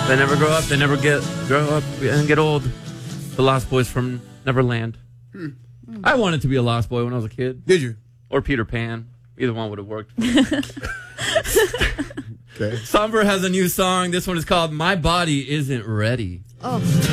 They never grow up. They never grow up and get old. The Lost Boys from Neverland. I wanted to be a Lost Boy when I was a kid. Did you? Or Peter Pan. Either one would have worked. Okay. Somber has a new song. This one is called My Body Isn't Ready. Oh.